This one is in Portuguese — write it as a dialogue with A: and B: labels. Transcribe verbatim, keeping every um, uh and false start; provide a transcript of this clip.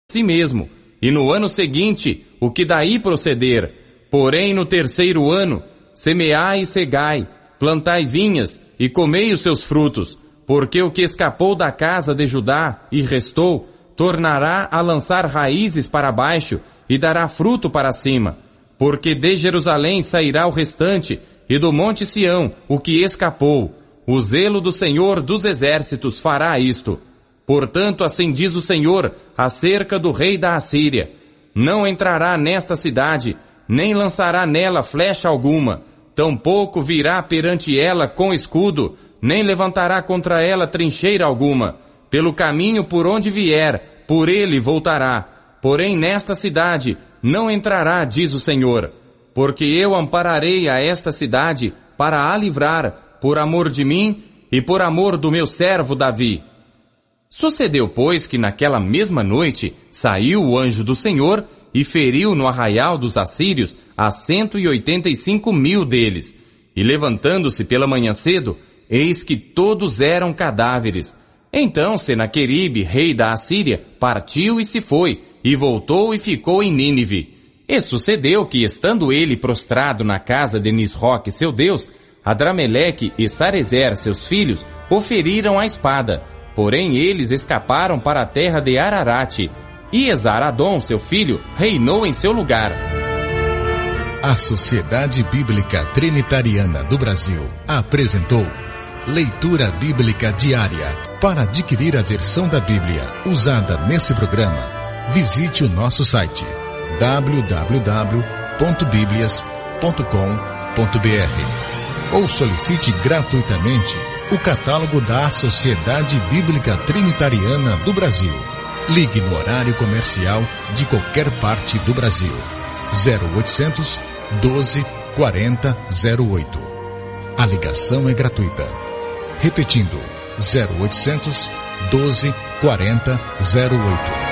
A: si mesmo, e no ano seguinte, o que daí proceder. Porém, no terceiro ano, semeai e cegai, plantai vinhas, e comei os seus frutos, porque o que escapou da casa de Judá e restou, tornará a lançar raízes para baixo, e dará fruto para cima. Porque de Jerusalém sairá o restante, e do monte Sião, o que escapou. O zelo do Senhor dos exércitos fará isto. Portanto, assim diz o Senhor, acerca do rei da Assíria: não entrará nesta cidade, nem lançará nela flecha alguma, tampouco virá perante ela com escudo, nem levantará contra ela trincheira alguma. Pelo caminho por onde vier, por ele voltará. Porém nesta cidade não entrará, diz o Senhor, porque eu ampararei a esta cidade para a livrar, por amor de mim e por amor do meu servo Davi. Sucedeu, pois, que naquela mesma noite saiu o anjo do Senhor e feriu no arraial dos assírios a cento e oitenta e cinco mil deles. E levantando-se pela manhã cedo, eis que todos eram cadáveres. Então Senaqueribe, rei da Assíria, partiu e se foi, e voltou e ficou em Nínive. E sucedeu que, estando ele prostrado na casa de Nisroque, seu Deus, Adrameleque e Sarezer, seus filhos, o feriram à espada. Porém eles escaparam para a terra de Ararate, e Esaradom, seu filho, reinou em seu lugar.
B: A Sociedade Bíblica Trinitariana do Brasil apresentou Leitura Bíblica Diária. Para adquirir a versão da Bíblia usada nesse programa, visite o nosso site w w w ponto biblias ponto com ponto b r ou solicite gratuitamente o catálogo da Sociedade Bíblica Trinitariana do Brasil. Ligue no horário comercial de qualquer parte do Brasil. zero oitocentos, doze, quarenta, zero oito. A ligação é gratuita. Repetindo, zero oitocentos, doze, quarenta, zero oito.